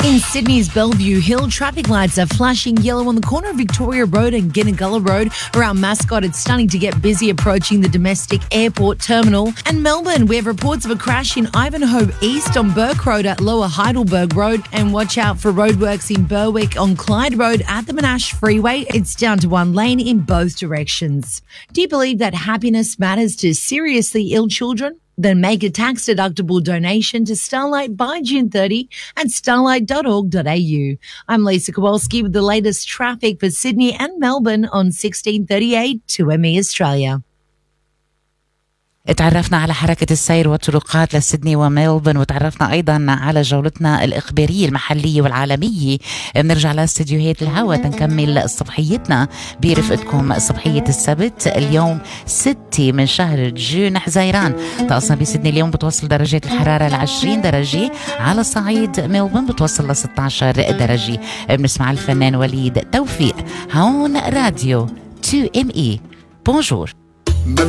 In Sydney's Bellevue Hill, traffic lights are flashing yellow on the corner of Victoria Road and Ginnagulla Road. Around Mascot, it's starting to get busy approaching the domestic airport terminal. And Melbourne, we have reports of a crash in Ivanhoe East on Burke Road at Lower Heidelberg Road. And watch out for roadworks in Berwick on Clyde Road at the Monash Freeway. It's down to one lane in both directions. Do you believe that happiness matters to seriously ill children? Then make a tax-deductible donation to Starlight by June 30 at starlight.org.au. I'm Lisa Kowalski with the latest traffic for Sydney and Melbourne on 1638 2ME Australia. تعرفنا على حركة السير والطرقات لسيدني وميلبورن، وتعرفنا أيضا على جولتنا الإخبارية المحلية والعالمية. بنرجع لاستديوهات الهوا تنكمل صبحيتنا برفقتكم صبحية السبت اليوم 6 من شهر جون حزيران. طقسنا بسيدني اليوم بتوصل درجات الحرارة ل20 درجة، على صعيد ميلبورن بتوصل ل16 درجة. بنسمع الفنان وليد توفيق هون راديو 2ME. بونجور.